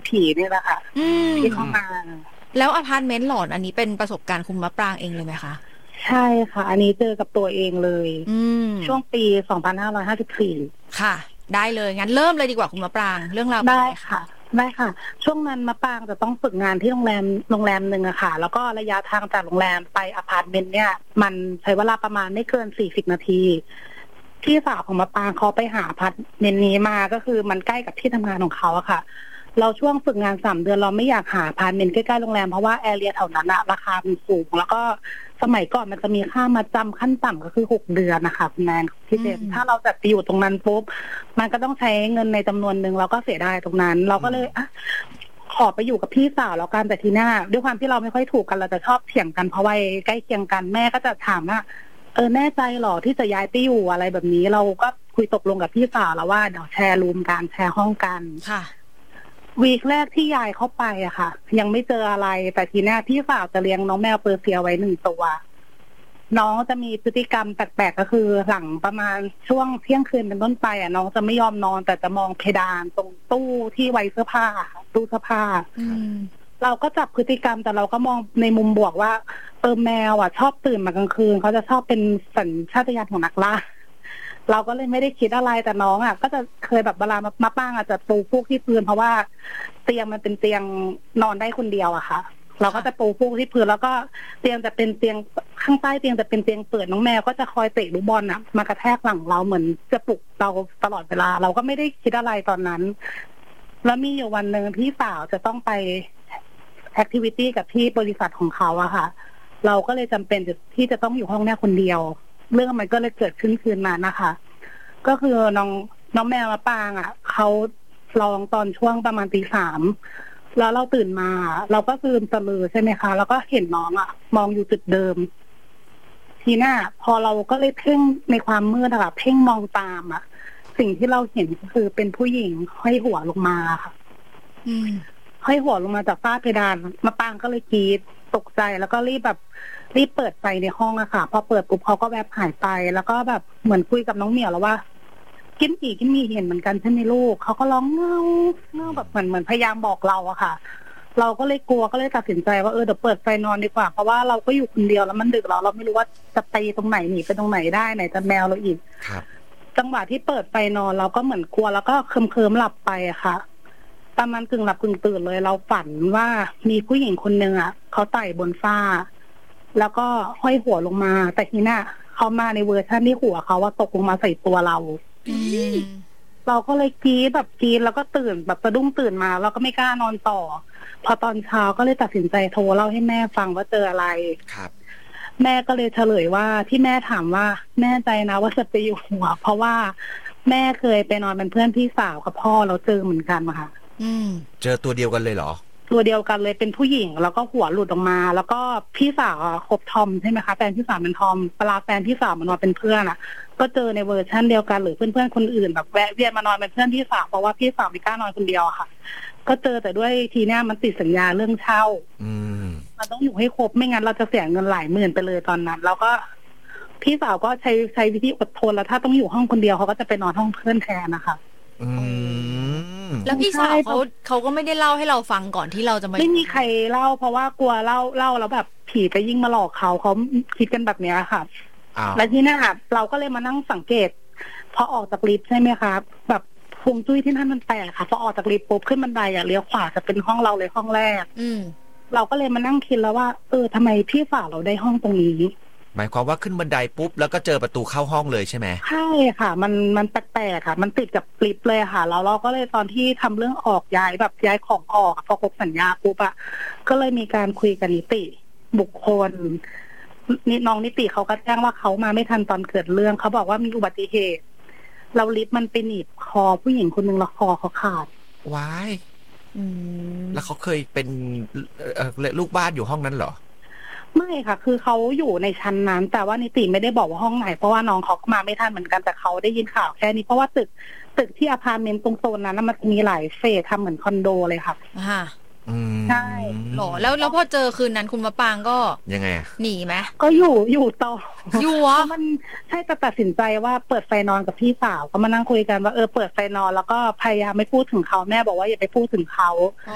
ผีนี่แหละค่ะที่เข้ามาแล้วอพาร์ตเมนต์หลอนอันนี้เป็นประสบการณ์คุณมะปรางเองเลยไหมคะใช่ค่ะอันนี้เจอกับตัวเองเลยช่วงปี2554 ค่ะได้เลยงั้นเริ่มเลยดีกว่าคุณมะปรางเรื่องราวได้ค่ะช่วงนั้นมะปรางจะต้องฝึกงานที่โรงแรมหนึ่งอะค่ะแล้วก็ระยะทางจากโรงแรมไปอพาร์ตเมนต์เนี่ยมันใช้เวลาประมาณไม่เกิน40นาทีพี่สาวของมะปรางเขาไปหาอพาร์ตเมนต์นี้มาก็คือมันใกล้กับที่ทำงานของเขาอะค่ะเราช่วงฝึกงาน3 เดือนเราไม่อยากหาอพาร์ตเมนต์ใกล้ๆโรงแรมเพราะว่าแอเรียแถวนั้นอะราคามันสูงแล้วก็สมัยก่อนมันจะมีค่ามาจำขั้นต่ำก็คือ6 เดือนนะคะคุณแนนพี่เจนถ้าเราจะไปอยู่ตรงนั้นปุ๊บมันก็ต้องใช้เงินในจำนวนหนึ่งเราก็เสียดายตรงนั้นเราก็เลยขอไปอยู่กับพี่สาวแล้วกันแต่ทีหน้าด้วยความที่เราไม่ค่อยถูกกันเราจะชอบเถียงกันเพราะวัยใกล้เคียงกันแม่ก็จะถามว่าแน่ใจหรอที่จะย้ายไปอยู่อะไรแบบนี้เราก็คุยตกลงกับพี่สาวแล้วว่าเดี๋ยวแชร์รูมกันแชร์ห้องกันค่ะวีคแรกที่ยายเข้าไปอะค่ะยังไม่เจออะไรแต่ทีหน้าพี่สาวจะเลี้ยงน้องแมวเปอร์เซียไว้1 ตัวน้องจะมีพฤติกรรมแปลกๆก็คือหลังประมาณช่วงเที่ยงคืนเป็นต้นไปน้องจะไม่ยอมนอนแต่จะมองเพดานตรงตู้ที่ไว้เสื้อผ้าตู้เสื้อผ้าเราก็จับพฤติกรรมแต่เราก็มองในมุมบวกว่าแมวชอบตื่นมากลางคืนเขาจะชอบเป็นสัญชาตญาณของนักล่าเราก็เลยไม่ได้คิดอะไรแต่น้องก็จะเคยแบบเวลามาป้างอาจจะปูพวกที่พื้นเพราะว่าเตียงมันเป็นเตียงนอนได้คนเดียวอะค่ะเราก็จะปูพวกที่พื้นแล้วก็เตียงจะเป็นเตียงข้างใต้เตียงจะเป็นเตียงเปิดน้องแมวก็จะคอยเตะลูกบอลมากระแทกหลังเราเหมือนจะปลุกเราตลอดเวลาเราก็ไม่ได้คิดอะไรตอนนั้นแล้วมีอยู่วันหนึ่งพี่สาวจะต้องไปแอคทิวิตี้กับที่บริษัทของเขาอะค่ะเราก็เลยจำเป็นที่จะต้องอยู่ห้องแม่คนเดียวเรื่องมันก็เลยเกิดขึ้นคืนนั้นนะคะก็คือน้องแมวมะปางเขาลองตอนช่วงประมาณ3:00แล้วเราตื่นมาเราก็ตื่นตะลือใช่ไหมคะแล้วก็เห็นน้องมองอยู่จุดเดิมทีหน้าพอเราก็เลยเพ่งในความมืดเพ่งมองตามสิ่งที่เราเห็นก็คือเป็นผู้หญิงห้อยหัวลงมาค่ะห้อยหัวลงมาจากฝ้าเพดานมะปางก็เลยกรีดตกใจแล้วก็รีบเปิดไฟในห้องค่ะพอเปิดปุ๊บเขาก็แวบหายไปแล้วก็แบบเหมือนคุยกับน้องเหมียวแล้วว่ากิมมี่เห็นเหมือนกันใช่ไหมลูกเขาก็ร้องเงาแบบเหมือนพยายามบอกเราอะค่ะเราก็เลยกลัวก็เลยตัดสินใจว่าเดี๋ยวเปิดไฟนอนดีกว่าเพราะว่าเราก็อยู่คนเดียวแล้วมันดึกเราไม่รู้ว่าจะไปตรงไหนหนีไปตรงไหนได้ไหนจะแมวเราอีกครับจังหวะที่เปิดไฟนอนเราก็เหมือนกลัวแล้วก็เคลิ้มหลับไปอะค่ะประมาณกึ่งหลับกึ่งตื่นเลยเราฝันว่ามีผู้หญิงคนนึงเขาไต่บนฝ้าแล้วก็ห้อยหัวลงมาแต่ทีน่ะเขามาในเวอร์ชันที่หัวเขาตกลงมาใส่ตัวเราเราก็เลยกรี๊ดแล้วก็ตื่นแบบสะดุ้งตื่นมาเราก็ไม่กล้านอนต่อพอตอนเช้าก็เลยตัดสินใจโทรเล่าให้แม่ฟังว่าเจออะไรครับแม่ก็เลยเฉลยว่าที่แม่ถามว่าแน่ใจนะว่าจะไปอยู่หัวเพราะว่าแม่เคยไปนอนเป็นเพื่อนพี่สาวกับพ่อเราเจอเหมือนกันค่ะเจอตัวเดียวกันเลยเหรอตัวเดียวกันเลยเป็นผู้หญิงแล้วก็หัวหลุดออกมาแล้วก็พี่สาวคบทอมใช่ไหมคะแฟนพี่สาวเป็นทอมเวลาแฟนพี่สาวมานอนเป็นเพื่อนก็เจอในเวอร์ชั่นเดียวกันหรือเพื่อนๆคนอื่นแบบแวะเวียนมานอนเป็นเพื่อนพี่สาวเพราะว่าพี่สาวไม่กล้านอนคนเดียวค่ะก็เจอแต่ด้วยทีเนี้ยมันติดสัญญาเรื่องเช่ามันต้องอยู่ให้ครบไม่งั้นเราจะเสียเงินหลายหมื่นไปเลยตอนนั้นแล้วก็พี่สาวก็ใช้วิธีอดทนแล้วถ้าต้องอยู่ห้องคนเดียวเขาก็จะไปนอนห้องเพื่อนแทนนะคะแล้วพี่สาวเขาก็ไม่ได้เล่าให้เราฟังก่อนที่เราจะมาไม่มีใครเล่าเพราะว่ากลัวเล่าแล้วแบบผีจะยิ่งมาหลอกเขาคิดกันแบบนี้ค่ะแล้วที่นั่นเราก็เลยมานั่งสังเกตพอออกจากลิฟต์ใช่ไหมคะแบบฮวงจุ้ยที่นั่นมันแปลกค่ะพอออกจากลิฟต์ปุ๊บขึ้นบันไดเลี้ยวขวาจะเป็นห้องเราเลยห้องแรกเราก็เลยมานั่งคิดแล้วว่าทำไมพี่สาวเราได้ห้องตรงนี้หมายความว่าขึ้นบันไดปุ๊บแล้วก็เจอประตูเข้าห้องเลยใช่ไหมใช่ค่ะมันแปลกๆค่ะมันติดกับลิฟต์เลยค่ะแล้วเราก็เลยตอนที่ทำเรื่องออกย้ายของออกพอครบสัญญาปุ๊บก็เลยมีการคุยกับนิติบุคคลน้องนิติเขาก็แจ้งว่าเขามาไม่ทันตอนเกิดเรื่องเขาบอกว่ามีอุบัติเหตุเราลิฟต์มันไปหนีบคอผู้หญิงคนนึงแล้วคอเขาขาดว้ายแล้วเขาเคยเป็นลูกบ้านอยู่ห้องนั้นเหรอไม่ค่ะคือเขาอยู่ในชั้นนั้นแต่ว่านิติไม่ได้บอกว่าห้องไหนเพราะว่าน้องเขามาไม่ทันเหมือนกันแต่เขาได้ยินข่าวแค่นี้เพราะว่าตึกที่อพาร์ตเมนต์ตรงโซนนั้นมันมีหลายเฟสทำเหมือนคอนโดเลยค่ะใช่หรอแล้วพอเจอคืนนั้นคุณมะปางก็ยังไงหนีไหมก็อยู่ต่ออยู่มันใช่แต่ตัดสินใจว่าเปิดไฟนอนกับพี่สาวก็มานั่งคุยกันว่าเปิดไฟนอนแล้วก็พยายามไม่พูดถึงเขาแม่บอกว่าอย่าไปพูดถึงเขา